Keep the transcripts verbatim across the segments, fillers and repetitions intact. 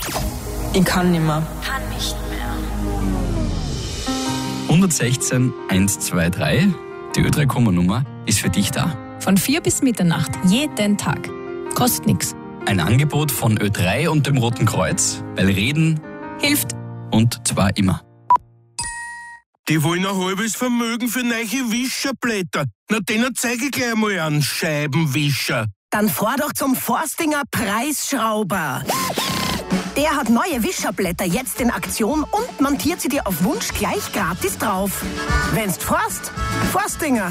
Ich kann nicht mehr. Kann nicht mehr. hundertsechzehn hundertzweiundzwanzig, die Ö drei Komma-Nummer, ist für dich da. Von vier bis Mitternacht, jeden Tag. Kostet nichts. Ein Angebot von Ö drei und dem Roten Kreuz, weil Reden Hilft. und zwar immer. Die wollen ein halbes Vermögen für neue Wischerblätter. Na, denen zeige ich gleich mal an, Scheibenwischer. Dann fahr doch zum Forstinger Preisschrauber. Der hat neue Wischerblätter jetzt in Aktion und montiert sie dir auf Wunsch gleich gratis drauf. Wenn's forst, Forstinger.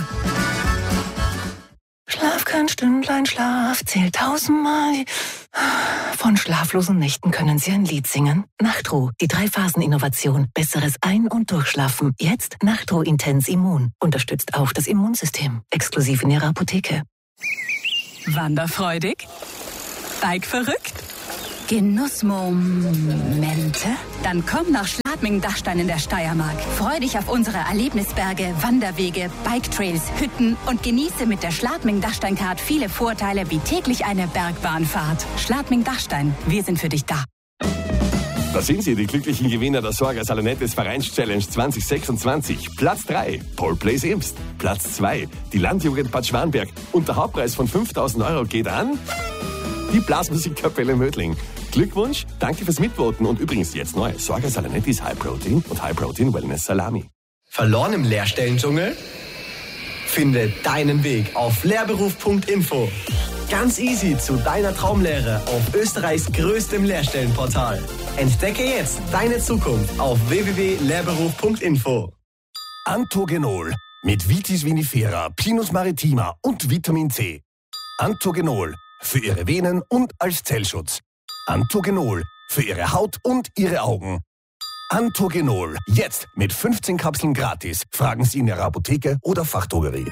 Schlaf kein Stündlein Schlaf, zählt tausendmal. Von schlaflosen Nächten können Sie ein Lied singen. Nachtruh, die Drei-Phasen-Innovation. Besseres Ein- und Durchschlafen. Jetzt Nachtruh Intens Immun. Unterstützt auch das Immunsystem. Exklusiv in Ihrer Apotheke. Wanderfreudig? Bike-verrückt? Genussmomente? Dann komm nach Schladming-Dachstein in der Steiermark. Freu dich auf unsere Erlebnisberge, Wanderwege, Bike-Trails, Hütten und genieße mit der Schladming-Dachstein-Card viele Vorteile wie täglich eine Bergbahnfahrt. Schladming-Dachstein, wir sind für dich da. Da sind sie, die glücklichen Gewinner der Sorga Salonettes Vereins-Challenge zwanzig sechsundzwanzig. Platz drei, Paul Place Imst. Platz zwei, die Landjugend Bad Schwanberg. Und der Hauptpreis von fünftausend Euro geht an die Blasmusikkapelle Mödling. Glückwunsch, danke fürs Mitvoten und übrigens jetzt neu, Sorga Salonettis High Protein und High Protein Wellness Salami. Verloren im Lehrstellendschungel? Finde deinen Weg auf lehrberuf punkt info. Ganz easy zu deiner Traumlehre auf Österreichs größtem Lehrstellenportal. Entdecke jetzt deine Zukunft auf w w w punkt lehrberuf punkt info. Antogenol mit Vitis vinifera, Pinus maritima und Vitamin C. Antogenol für Ihre Venen und als Zellschutz. Antogenol für Ihre Haut und Ihre Augen. Antogenol jetzt mit fünfzehn Kapseln gratis. Fragen Sie in Ihrer Apotheke oder Fachdrogerie.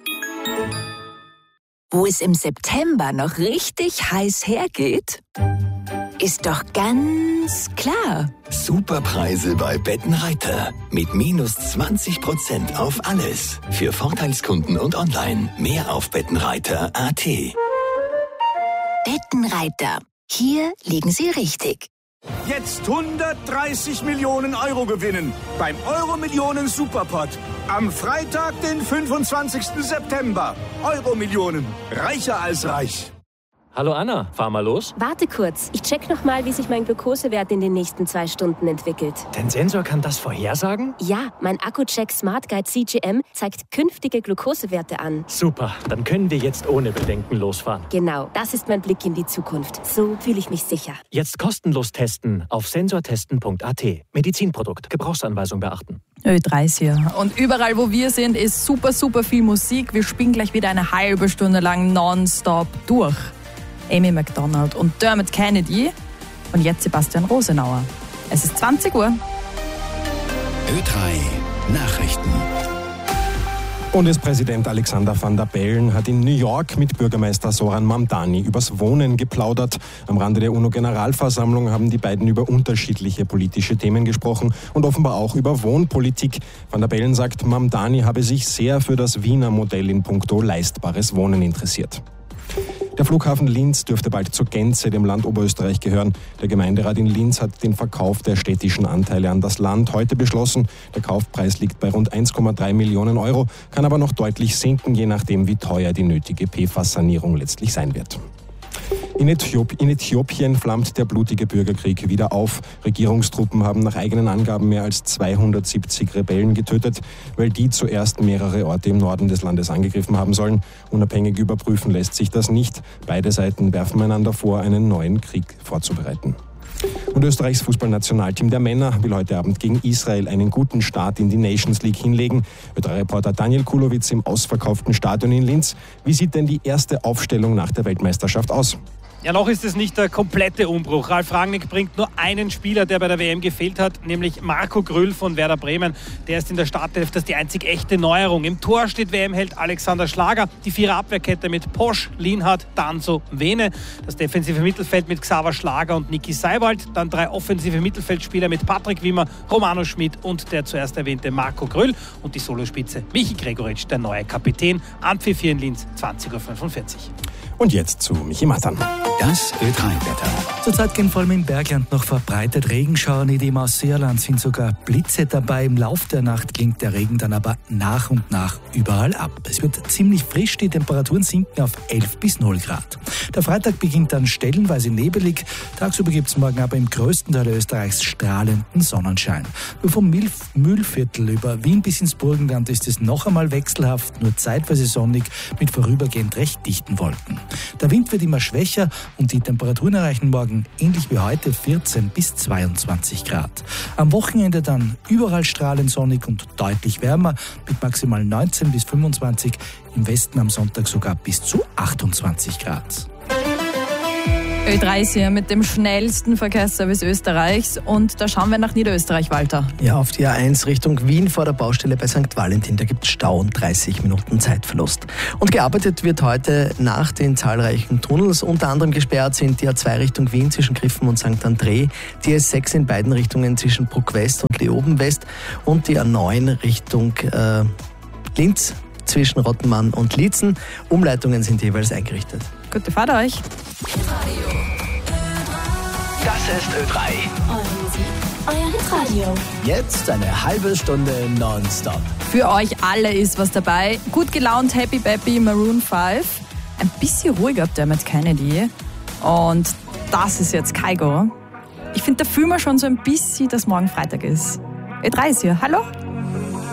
Wo es im September noch richtig heiß hergeht, ist doch ganz klar. Superpreise bei Bettenreiter. Mit minus zwanzig Prozent auf alles. Für Vorteilskunden und online. Mehr auf bettenreiter punkt a t. Bettenreiter. Hier liegen Sie richtig. Jetzt hundertdreißig Millionen Euro gewinnen beim Euro-Millionen Superpot. Am Freitag, den fünfundzwanzigsten September. Euro-Millionen. Reicher als reich. Hallo Anna, fahr mal los. Warte kurz, ich check noch mal, wie sich mein Glukosewert in den nächsten zwei Stunden entwickelt. Dein Sensor kann das vorhersagen? Ja, mein Akku-Check Smart Guide C G M zeigt künftige Glukosewerte an. Super, dann können wir jetzt ohne Bedenken losfahren. Genau, das ist mein Blick in die Zukunft. So fühle ich mich sicher. Jetzt kostenlos testen auf sensortesten punkt a t. Medizinprodukt, Gebrauchsanweisung beachten. Ö drei ist hier. Und überall, wo wir sind, ist super, super viel Musik. Wir spielen gleich wieder eine halbe Stunde lang nonstop durch. Amy Macdonald und Dermot Kennedy und jetzt Sebastian Rosenauer. Es ist zwanzig Uhr. Ö drei Nachrichten. Bundespräsident Alexander Van der Bellen hat in New York mit Bürgermeister Zoran Mamdani übers Wohnen geplaudert. Am Rande der UNO-Generalversammlung haben die beiden über unterschiedliche politische Themen gesprochen und offenbar auch über Wohnpolitik. Van der Bellen sagt, Mamdani habe sich sehr für das Wiener Modell in puncto leistbares Wohnen interessiert. Der Flughafen Linz dürfte bald zur Gänze dem Land Oberösterreich gehören. Der Gemeinderat in Linz hat den Verkauf der städtischen Anteile an das Land heute beschlossen. Der Kaufpreis liegt bei rund eins Komma drei Millionen Euro, kann aber noch deutlich sinken, je nachdem, wie teuer die nötige P F A S-Sanierung letztlich sein wird. In, Äthiop- in Äthiopien flammt der blutige Bürgerkrieg wieder auf. Regierungstruppen haben nach eigenen Angaben mehr als zweihundertsiebzig Rebellen getötet, weil die zuerst mehrere Orte im Norden des Landes angegriffen haben sollen. Unabhängig überprüfen lässt sich das nicht. Beide Seiten werfen einander vor, einen neuen Krieg vorzubereiten. Und Österreichs Fußballnationalteam der Männer will heute Abend gegen Israel einen guten Start in die Nations League hinlegen. Ö drei Reporter Daniel Kulowitz im ausverkauften Stadion in Linz. Wie sieht denn die erste Aufstellung nach der Weltmeisterschaft aus? Ja, noch ist es nicht der komplette Umbruch. Ralf Rangnick bringt nur einen Spieler, der bei der W M gefehlt hat, nämlich Marco Grüll von Werder Bremen. Der ist in der Startelf, das ist die einzig echte Neuerung. Im Tor steht W M-Held Alexander Schlager. Die Vierer-Abwehrkette mit Posch, Lienhardt, Danso, Vene. Das defensive Mittelfeld mit Xaver Schlager und Niki Seiwald. Dann drei offensive Mittelfeldspieler mit Patrick Wimmer, Romano Schmidt und der zuerst erwähnte Marco Grüll. Und die Solospitze Michi Gregoritsch, der neue Kapitän. Anpfiff hier in Linz, zwanzig Uhr fünfundvierzig. Und jetzt zu Michi Matan. Das Ö drei Wetter. Zurzeit gehen vor allem im Bergland noch verbreitet Regenschauer in die Mausseerland, sind sogar Blitze dabei. Im Lauf der Nacht klingt der Regen dann aber nach und nach überall ab. Es wird ziemlich frisch, die Temperaturen sinken auf elf bis null Grad. Der Freitag beginnt dann stellenweise nebelig. Tagsüber gibt es morgen aber im größten Teil Österreichs strahlenden Sonnenschein. Nur vom Milf- Mühlviertel über Wien bis ins Burgenland ist es noch einmal wechselhaft, nur zeitweise sonnig mit vorübergehend recht dichten Wolken. Der Wind wird immer schwächer und die Temperaturen erreichen morgen ähnlich wie heute vierzehn bis zweiundzwanzig Grad. Am Wochenende dann überall strahlend sonnig und deutlich wärmer mit maximal neunzehn bis fünfundzwanzig, im Westen am Sonntag sogar bis zu achtundzwanzig Grad. Ö drei ist hier mit dem schnellsten Verkehrsservice Österreichs und da schauen wir nach Niederösterreich, Walter. Ja, auf die A eins Richtung Wien vor der Baustelle bei Sankt Valentin, da gibt es Stau und dreißig Minuten Zeitverlust. Und gearbeitet wird heute nach den zahlreichen Tunnels. Unter anderem gesperrt sind die A zwei Richtung Wien zwischen Griffen und Sankt André, die A sechs in beiden Richtungen zwischen Bruck West und Leoben West und die A neun Richtung äh, Linz zwischen Rottenmann und Liezen. Umleitungen sind jeweils eingerichtet. Gute Fahrt euch. Das ist Ö drei. Euer Hitradio. Jetzt eine halbe Stunde nonstop. Für euch alle ist was dabei. Gut gelaunt, Happy Baby, Maroon fünf. Ein bisschen ruhiger Dermot Kennedy. Und das ist jetzt Kygo. Ich finde, da fühlen wir schon so ein bisschen, dass morgen Freitag ist. Ö drei ist hier. Hallo?